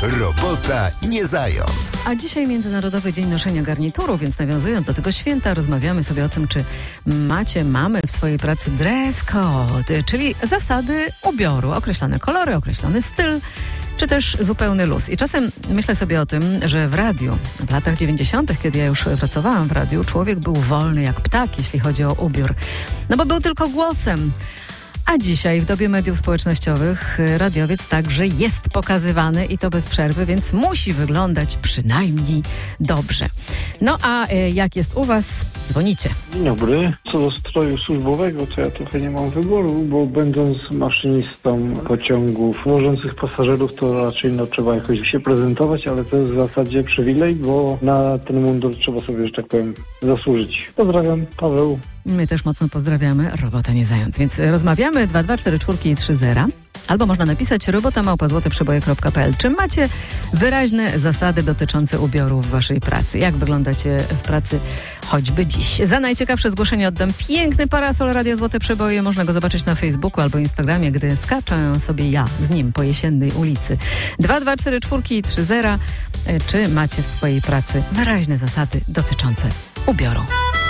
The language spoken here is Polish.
Robota nie zając. A dzisiaj Międzynarodowy Dzień Noszenia Garnituru, więc nawiązując do tego święta, rozmawiamy sobie o tym, czy mamy w swojej pracy dress code, czyli zasady ubioru, określone kolory, określony styl, czy też zupełny luz. I czasem myślę sobie o tym, że w radiu, w latach 90., kiedy ja już pracowałam w radiu, człowiek był wolny jak ptak, jeśli chodzi o ubiór. No bo był tylko głosem. A dzisiaj w dobie mediów społecznościowych radiowiec także jest pokazywany i to bez przerwy, więc musi wyglądać przynajmniej dobrze. No a jak jest u was? Dzwonicie. Dzień dobry. Co do stroju służbowego, to ja trochę nie mam wyboru, bo będąc maszynistą pociągów wożących pasażerów, to raczej trzeba jakoś się prezentować, ale to jest w zasadzie przywilej, bo na ten mundur trzeba sobie, że tak powiem, zasłużyć. Pozdrawiam, Paweł. My też mocno pozdrawiamy. Robota nie zając. Więc rozmawiamy 224 i 30. Albo można napisać robota@złoteprzeboje.pl. Czy macie wyraźne zasady dotyczące ubioru w waszej pracy? Jak wyglądacie w pracy choćby dziś? Za najciekawsze zgłoszenie oddam piękny parasol Radia Złote Przeboje. Można go zobaczyć na Facebooku albo Instagramie, gdy skaczę sobie ja z nim po jesiennej ulicy. 224 i 30. Czy macie w swojej pracy wyraźne zasady dotyczące ubioru?